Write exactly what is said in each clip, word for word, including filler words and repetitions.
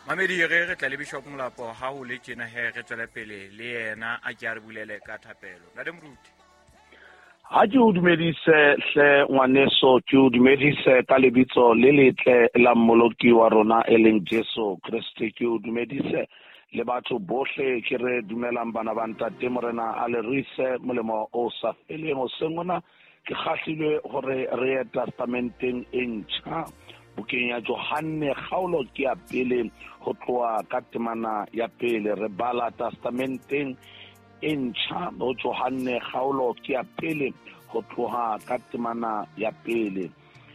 Mamedi re re tla le Bishop Molapo ha ho le tjena he re tswela pele le yena a ke a re bulele ka thapelo. Ntate Moruti. Ha ke o dumedise hle ngwaneso ke o dumedise ka lebitso le letle la mmoloki wa rona e leng Jesu Kriste ke o dumedise le batho bohle ke re dumelang bana ba ntate morena a le rise molemo o sa feleng o sengona ke kgahlilwe hore re ye testamenteng e ntjha bukeng ya Johane kgaolo ke ya pele ho tloha ka temana ya pele re bala testamenteng e ntjha ho Johane kgaolo ke ya pele ho tloha ka temana ya pele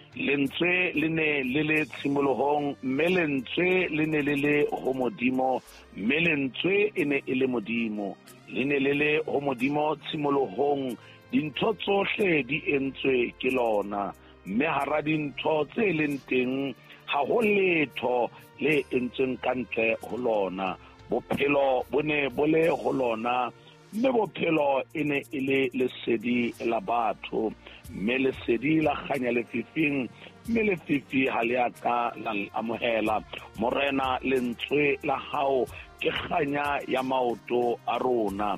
lentswe le ne le le tshimolohong mme lentswe le ne le le ho modimo mme lentswe e ne e le modimo le ne le le ho modimo tshimolohong dintho tsohle di entswe ke lona mme hara dintho tse leng teng ha ho letho le entsweng kantle ho lona bophelo bo ne bo le ho lona mme bophelo e ne e le lesedi la batho mme lesedi la kganya lefifing mme lefifi ha le aka la amohela morena lentswe la hao ke kganya ya maoto a rona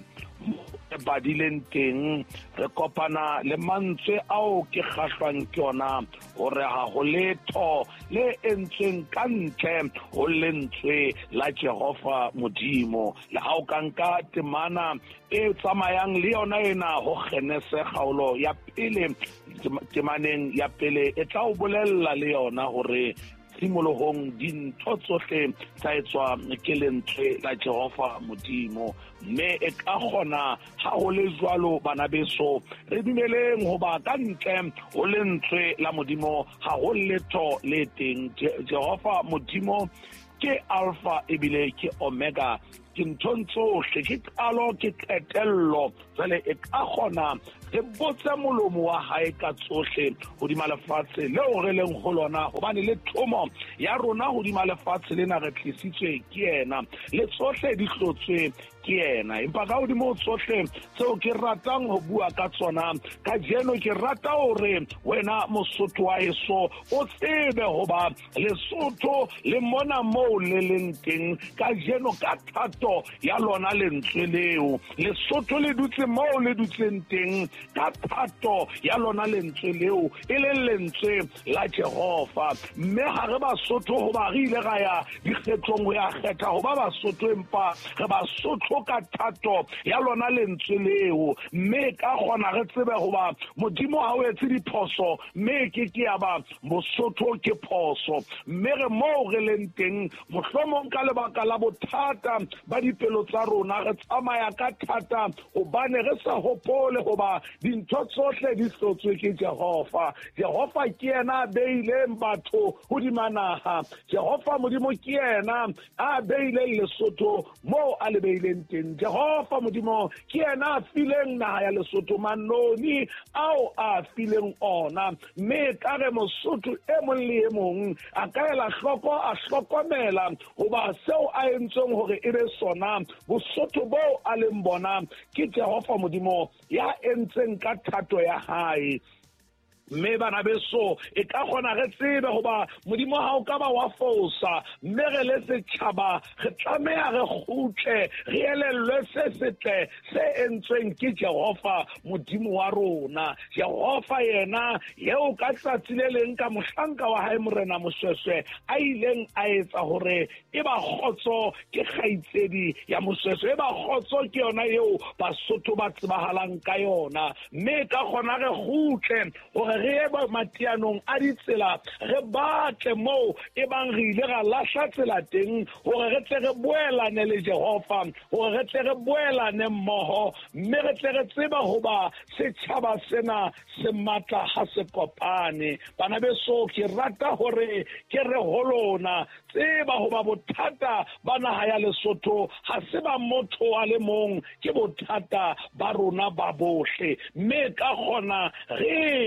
e badileng teng re kopana le mantswe ao ke kgahlwang ke yona hore ha ho letho le entsweng kantle ho lentswe la Jehova modimo le ha o ka nka temana e tsamayang le yona ena ho Genese kgaolo ya pele temaneng ya pele e tla o bolella le yona hore tshimolohong dintho tsohle tsa etswa ke lentswe la Jehova modimo mme e ka kgona ha ho le jwalo bana beso re dumeleng hoba ka ntle ho lentswe la modimo ha ho letho le teng Jehova modimo ke alpha ebile ke omega ke nthong tsohle ke qalo ke qetello jwale e ka kgona re botse molomo wa hae ka tsohle hodima lefatshe leo re leng ho lona hobane le thomo ya rona hodima lefatshe lena re tlisitswe ke yena le tsohle di hlotswe ke yena empa ka hodimo tsohle tseo ke ratang ho bua ka tsona ka jeno ke rata hore wena mosotho wa heso o tsebe hoba Lesotho le mona moo le leng teng ka jeno ka thato ya lona lentswe leo Lesotho le dutse moo le dutseng teng ka thato ya lona lentswe leo e le lentswe la Jehova mme ha re Basotho hoba re ile ga ya dikgetlong ho ya kgetha hoba Basotho empa re Basotho ka thato ya lona lentswe leo mme ka kgona re tsebe hoba modimo ha o etse diphoso mme ke ke ya ba Mosotho ke phoso mme re moo re leng teng mohlomong ka lebaka la bothata ba dipelo tsa rona re tsamaya ka thata hobane re sa hopole hoba dintho tsohle di hlotswe ke Jehova Jehova ke yena a beileng batho hodima naha Jehova modimo ke yena a beileng Lesotho moo a le beileng teng Jehova modimo ke yena a fileng naha ya Lesotho manoni ao a fileng ona mme ka re Mosotho e mong le e mong a ka ela hloko a hlokomela hoba seo a entseng hore e be sona Bosotho bo a leng bona ke Jehova modimo ya entseng ka thato ya hae mme bana beso e ka kgona re tsebe hoba modimo ha o ka ba wa fosa mme re le setjhaba re tlameha re kgutle re elellwe se setle se entsweng ke Jehova modimo wa rona Jehova yena yeo ka tsatsi le leng ka mohlanka wa hae morena Moshoeshoe a ileng a etsa hore e ba khotso ke kgaitsedi ya Moshoeshoe e ba khotso ke yona yeo Basotho ba tsebahalang ka yona mme ka kgona re kgutle hore re eba matianong a ditsela re batle moo e bang re ile ga lahla tsela teng hore re tle re boelane le Jehova hore re tle re boelane mmoho mme re tle re tseba hoba setjhaba sena se matla ha se kopane bana beso ke rata hore ke re holona tseba hoba bothata ba naha ya Lesotho ha se ba motho a le mong ke bothata ba rona ba bohle mme ka gona re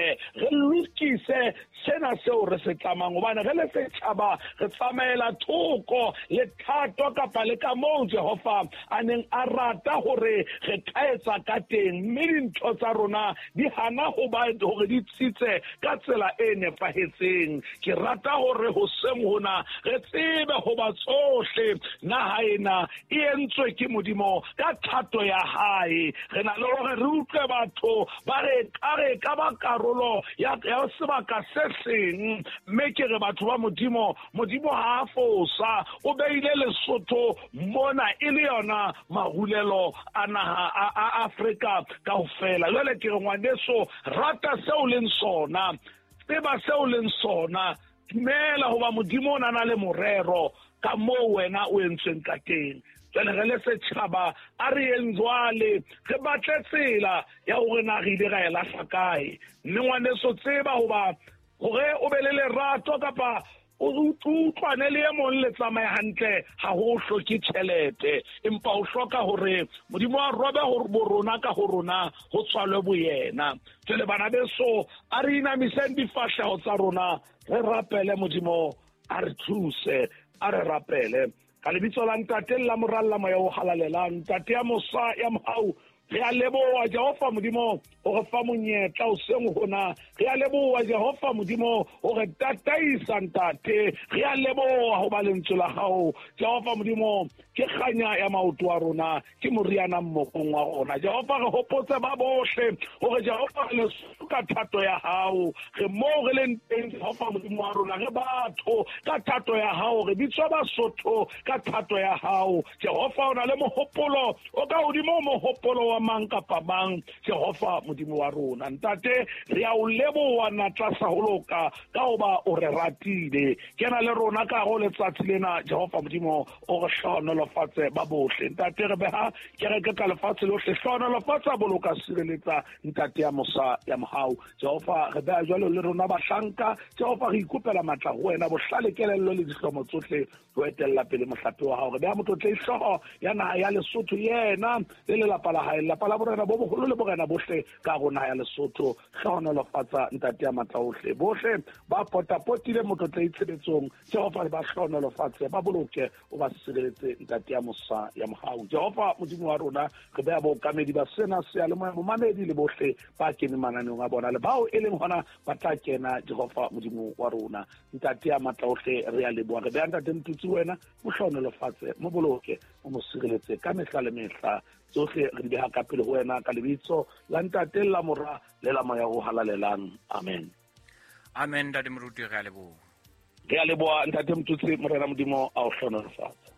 tlole re lokise sena seo re se tlamang gobane ge le setšhaba re tsamaela thoko le thato kapa le ka moo Jehova a neng a rata gore re ka etsa ka teng mme dintho tsa rona di hana gore di tshitse ka tsela e nepagetseng. Ke rata gore go seng hona re tsebe go ba tsohle naga ena e entswe ke Modimo ka thato ya hae. Re na le gore re utlwe batho ba re kare ka ba karolo ya sebaka se seng mme ke re batho ba Modimo Modimo ha a fosa o beile Lesotho mona e le yona mahulelo a naga a Afrika kaofela. Jwale ke re ngwaneso rata seo leng sona tseba seo leng sona dumela goba Modimo o na na le morero ka moo wena o entsweng ka teng. Jwale re le setšhaba a re eng jwale re batle tsela ya gore nagile ga e latlha kae mme ngwaneso tseba goba gore o be le lerato kapa o utlwane le e mong le tsamaye hantle ga go hloke tšhelete empa o hloka gore Modimo a robe bo rona ka go rona go tswalwe boyena. Jwale bana beso a re inamiseng difatlhego tsa rona re rapele Modimo a re thuse a re rapele ka lebitso la ntate la moralla moya o halalelang ntate ya mosa ya mohau re a leboa Jehova Modimo o re fa monyetla o seng hona. Re a leboa Jehova Modimo o re tataisa ntate. Re a leboa ho ba lentswe la hao Jehova Modimo ke kganya ya maoto a rona ke moriana mmokong wa rona. Jehova re hopotse ba bohle hore Jehova le ka thato ya hao re mo re leng teng Jehova Modimo wa rona re batho ka thato ya hao re bitswa Basotho ka thato ya hao. Jehova o na le mohopolo o ka hodimo mohopolo wa mang kapa mang Jehova Modimo wa rona. Ntate re a o leboa natla sa holoka ka oba o re ratile kena le rona ka go letsatsi lena Jehova Modimo o re hlonolofatse ba bohle. Ntate re beha kereke ka lefatshe lohle hlonolofatsa boloka sireletsa ntate ya mosa ya mohau. Jehova re beha jwalo le rona bahlanka Jehova re ikopela matla go wena bohlale kelello le dihlomo tsohle go etella pele mohlape wa hao. Re beha motlotle ihlogo ya naha ya Lesotho yena le lelapa la hae lapa la borena bo bogolo le borena bohle ka go naha ya Lesotho hlonolofatsa ntate ya matla ohle bohle ba potapotile motlotle itshebetsong Jehova re ba hlonolofatse ba boloke o ba sireletse ntate ya mosa ya mohau. Jehova Modimo wa rona re beha bookamedi ba sena se le momamedi le bohle ba kene mananeong a bona le bao e leng hona ba tla kena Jehova Modimo wa rona ntate ya matla ohle re a leboa. Re beha ntate Mtutsi wena mo hlonolofatse mo boloke o mo sireletse ka mehla le mehla tsohle re di beha ka pele ho wena ka lebitso la ntate la mora le la moya go halalelang. Amen. Amen. Ntate Moruti re a leboa. Re a leboa ntate Mtutsi morena Modimo a o hlonolofatse.